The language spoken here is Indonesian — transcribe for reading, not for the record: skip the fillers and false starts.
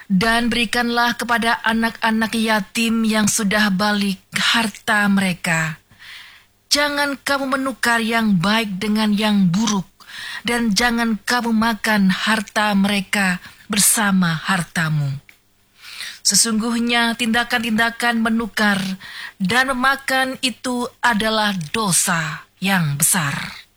Dan berikanlah kepada anak-anak yatim yang sudah balik harta mereka. Jangan kamu menukar yang baik dengan yang buruk, dan jangan kamu makan harta mereka bersama hartamu. Sesungguhnya tindakan-tindakan menukar dan memakan itu adalah dosa yang besar.